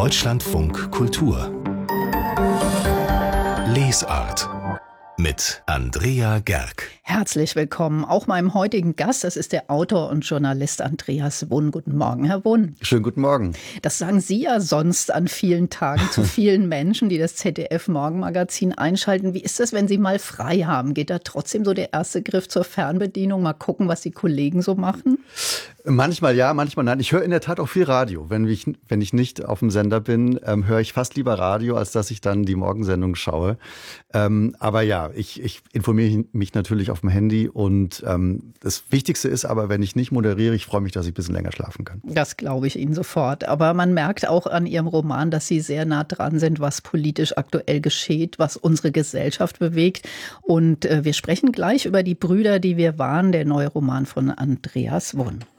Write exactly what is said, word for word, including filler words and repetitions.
Deutschlandfunk Kultur Lesart mit Andrea Gerg. Herzlich willkommen auch meinem heutigen Gast. Das ist der Autor und Journalist Andreas Wunn. Guten Morgen, Herr Wunn. Schönen guten Morgen. Das sagen Sie ja sonst an vielen Tagen zu vielen Menschen, die das Z D F-Morgenmagazin einschalten. Wie ist das, wenn Sie mal frei haben? Geht da trotzdem so der erste Griff zur Fernbedienung? Mal gucken, was die Kollegen so machen? Manchmal ja, manchmal nein. Ich höre in der Tat auch viel Radio. Wenn ich, wenn ich nicht auf dem Sender bin, ähm, höre ich fast lieber Radio, als dass ich dann die Morgensendung schaue. Ähm, aber ja, ich, ich informiere mich natürlich auf dem Handy. Und ähm, das Wichtigste ist aber, wenn ich nicht moderiere, ich freue mich, dass ich ein bisschen länger schlafen kann. Das glaube ich Ihnen sofort. Aber man merkt auch an Ihrem Roman, dass Sie sehr nah dran sind, was politisch aktuell geschieht, was unsere Gesellschaft bewegt. Und äh, wir sprechen gleich über Die Brüder, die wir waren, der neue Roman von Andreas Wunn.